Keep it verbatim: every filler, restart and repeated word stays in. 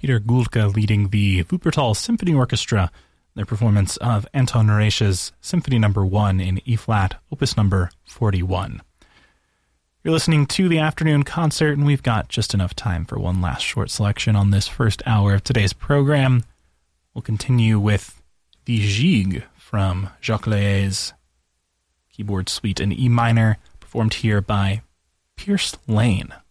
Peter Gulke leading the Wuppertal Symphony Orchestra, their performance of Anton Reich's Symphony Number one in E-flat, Opus Number forty-one. You're listening to the afternoon concert, and we've got just enough time for one last short selection on this first hour of today's program. We'll continue with the Gigue from Jacques Lehé's keyboard suite in E minor, performed here by Pierce Lane.